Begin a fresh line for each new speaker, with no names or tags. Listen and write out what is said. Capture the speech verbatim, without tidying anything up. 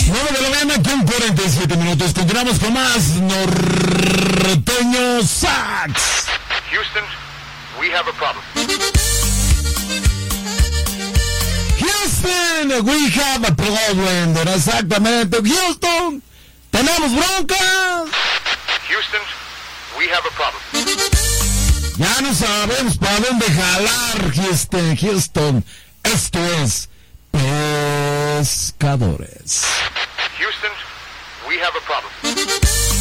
nueve de la mañana con cuarenta y siete minutos. Continuamos con más Norteño Sax.
Houston, we have a problem.
Houston, we have a problem. Exactamente. Houston, tenemos broncas.
Houston, we have a problem.
Ya no sabemos para dónde jalar, Houston, Houston. Esto es Pescadores.
Houston, we have a problem.